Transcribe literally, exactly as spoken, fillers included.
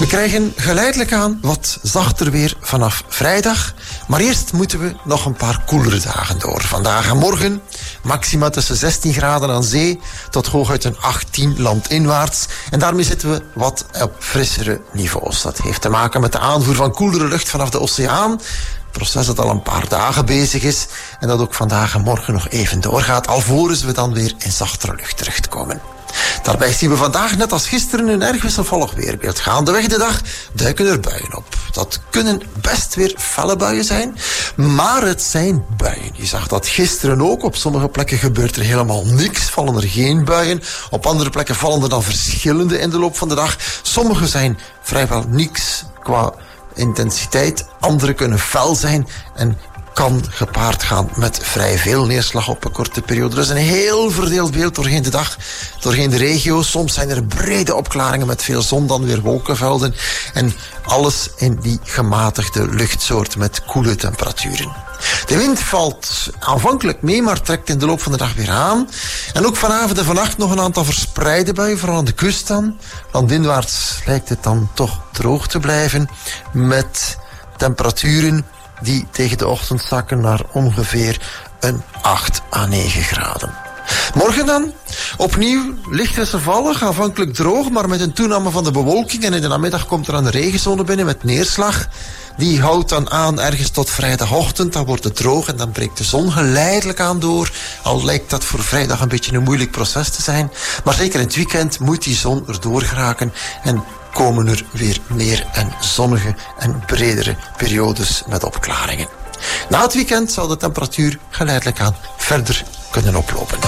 We krijgen geleidelijk aan wat zachter weer vanaf vrijdag. Maar eerst moeten we nog een paar koelere dagen door. Vandaag en morgen maxima tussen zestien graden aan zee tot hooguit een achttien landinwaarts. En daarmee zitten we wat op frissere niveaus. Dat heeft te maken met de aanvoer van koelere lucht vanaf de oceaan. Proces dat al een paar dagen bezig is en dat ook vandaag en morgen nog even doorgaat, alvorens we dan weer in zachtere lucht terechtkomen. Daarbij zien we vandaag net als gisteren een erg wisselvallig weerbeeld. Gaandeweg de dag duiken er buien op. Dat kunnen best weer felle buien zijn, maar het zijn buien. Je zag dat gisteren ook. Op sommige plekken gebeurt er helemaal niks, vallen er geen buien. Op andere plekken vallen er dan verschillende in de loop van de dag. Sommige zijn vrijwel niks qua intensiteit, andere kunnen fel zijn en kan gepaard gaan met vrij veel neerslag op een korte periode. Dus een heel verdeeld beeld doorheen de dag, doorheen de regio. Soms zijn er brede opklaringen met veel zon, dan weer wolkenvelden. En alles in die gematigde luchtsoort met koele temperaturen. De wind valt aanvankelijk mee, maar trekt in de loop van de dag weer aan. En ook vanavond en vannacht nog een aantal verspreide buien, vooral aan de kust dan. Landinwaarts lijkt het dan toch droog te blijven, met temperaturen die tegen de ochtend zakken naar ongeveer een acht à negen graden. Morgen dan, opnieuw licht wisselvallig, aanvankelijk droog, maar met een toename van de bewolking. En in de namiddag komt er een regenzone binnen met neerslag. Die houdt dan aan ergens tot vrijdagochtend. Dan wordt het droog en dan breekt de zon geleidelijk aan door. Al lijkt dat voor vrijdag een beetje een moeilijk proces te zijn. Maar zeker in het weekend moet die zon erdoor geraken en komen er weer meer en zonnige en bredere periodes met opklaringen. Na het weekend zal de temperatuur geleidelijk aan verder kunnen oplopen.